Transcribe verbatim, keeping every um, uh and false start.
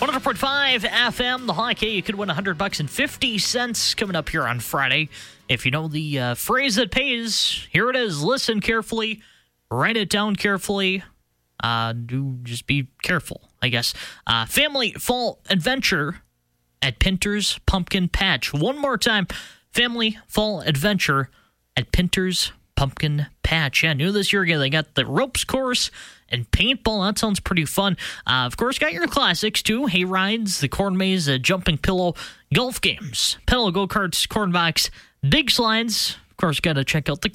one hundred point five F M, the Hawk. You could win one hundred bucks and fifty cents coming up here on Friday. If you know the uh, phrase that pays, here it is. Listen carefully. Write it down carefully. Uh, do just be careful, I guess. Uh, family fall adventure at Pinter's Pumpkin Patch. One more time. Family fall adventure at Pinter's Pumpkin Patch. Yeah, new this year again. They got the ropes course and paintball. That sounds pretty fun. Uh, of course, got your classics too. Hay rides, the corn maze, uh, jumping pillow, golf games, pedal go-karts, corn box, big slides. Of course, got to check out the